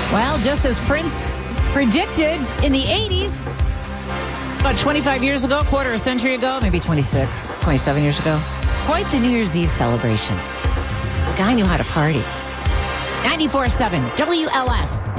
Well, just as Prince predicted in the 80s, about 25 years ago, quarter of a century ago, maybe 26, 27 years ago, quite the New Year's Eve celebration. The guy knew how to party. 94.7 WLS.